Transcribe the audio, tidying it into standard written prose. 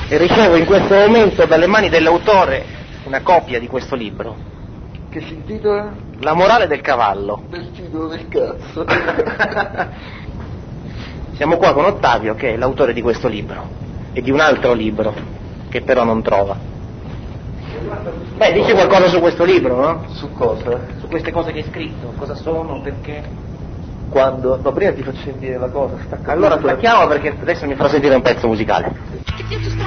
e ricevo in questo momento dalle mani dell'autore una copia di questo libro. Che si intitola? La morale del cavallo. Bel titolo del cazzo. Siamo qua con Ottavio, che è l'autore di questo libro e di un altro libro che però non trova. Beh, dici qualcosa su questo libro, no? Su cosa? Su queste cose che hai scritto, cosa sono, perché? Quando? No, prima ti faccio sentire la cosa, stacca. Allora stacchiamo perché adesso mi farò sentire un pezzo musicale.